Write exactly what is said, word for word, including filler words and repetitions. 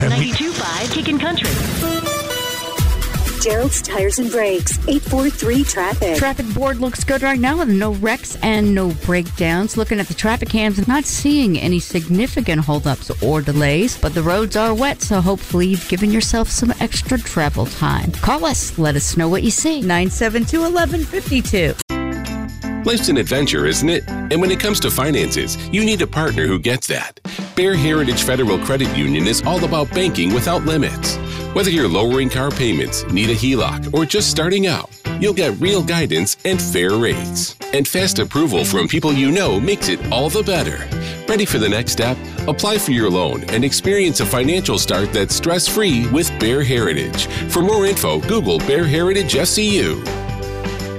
ninety-two point five Chicken Country. Gerald's Tires and Brakes, eight four three traffic. Traffic board looks good right now with no wrecks and no breakdowns. Looking at the traffic cams, not seeing any significant holdups or delays, but the roads are wet, so hopefully you've given yourself some extra travel time. Call us. Let us know what you see. nine seven two, one one five two. Life's an adventure, isn't it? And when it comes to finances, you need a partner who gets that. Bear Heritage Federal Credit Union is all about banking without limits. Whether you're lowering car payments, need a H E L O C, or just starting out, you'll get real guidance and fair rates. And fast approval from people you know makes it all the better. Ready for the next step? Apply for your loan and experience a financial start that's stress-free with Bear Heritage. For more info, Google Bear Heritage S C U.